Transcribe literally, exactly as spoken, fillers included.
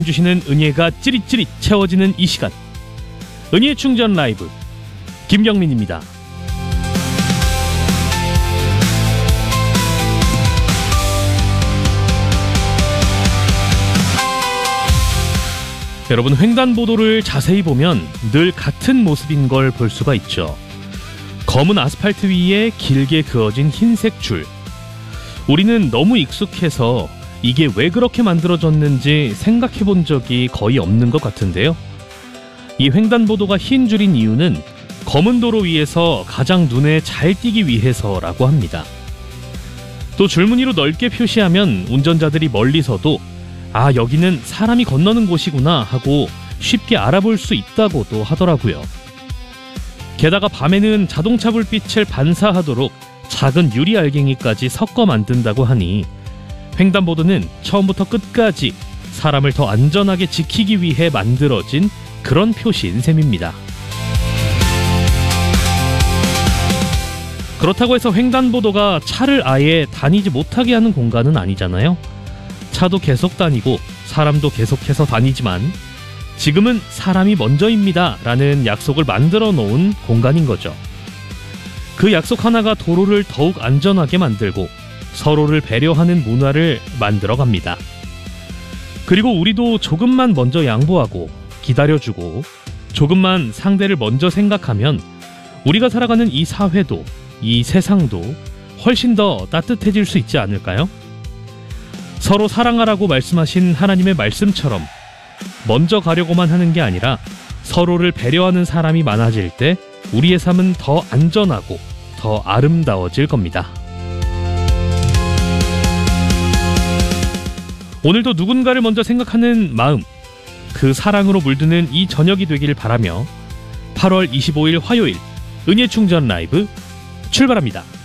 주시는 은혜가 찌릿찌릿 채워지는 이 시간, 은혜 충전 라이브 김경민입니다. 여러분, 횡단보도를 자세히 보면 늘 같은 모습인 걸 볼 수가 있죠. 검은 아스팔트 위에 길게 그어진 흰색 줄. 우리는 너무 익숙해서 이게 왜 그렇게 만들어졌는지 생각해 본 적이 거의 없는 것 같은데요. 이 횡단보도가 흰 줄인 이유는 검은 도로 위에서 가장 눈에 잘 띄기 위해서라고 합니다. 또 줄무늬로 넓게 표시하면 운전자들이 멀리서도 아, 여기는 사람이 건너는 곳이구나 하고 쉽게 알아볼 수 있다고도 하더라고요. 게다가 밤에는 자동차 불빛을 반사하도록 작은 유리 알갱이까지 섞어 만든다고 하니 횡단보도는 처음부터 끝까지 사람을 더 안전하게 지키기 위해 만들어진 그런 표시인 셈입니다. 그렇다고 해서 횡단보도가 차를 아예 다니지 못하게 하는 공간은 아니잖아요. 차도 계속 다니고 사람도 계속해서 다니지만 지금은 사람이 먼저입니다 라는 약속을 만들어 놓은 공간인 거죠. 그 약속 하나가 도로를 더욱 안전하게 만들고 서로를 배려하는 문화를 만들어 갑니다. 그리고 우리도 조금만 먼저 양보하고 기다려주고 조금만 상대를 먼저 생각하면 우리가 살아가는 이 사회도 이 세상도 훨씬 더 따뜻해질 수 있지 않을까요? 서로 사랑하라고 말씀하신 하나님의 말씀처럼 먼저 가려고만 하는 게 아니라 서로를 배려하는 사람이 많아질 때 우리의 삶은 더 안전하고 더 아름다워질 겁니다. 오늘도 누군가를 먼저 생각하는 마음, 그 사랑으로 물드는 이 저녁이 되길 바라며 팔월 이십오일 화요일 은혜 충전 라이브 출발합니다.